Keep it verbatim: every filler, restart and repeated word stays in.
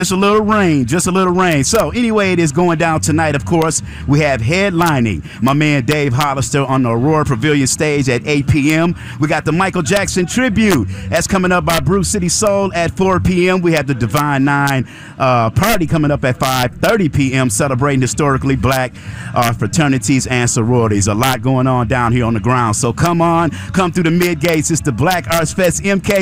Just a little rain, just a little rain. So anyway, it is going down tonight, of course. We have headlining my man Dave Hollister on the Aurora Pavilion stage at eight p.m. We got the Michael Jackson tribute. That's coming up by Bruce City Soul at four p.m. We have the Divine Nine uh, party coming up at five thirty p.m. celebrating historically black uh, fraternities and sororities. A lot going on down here on the ground. So come on, come through the mid gates. It's the Black Arts Fest M K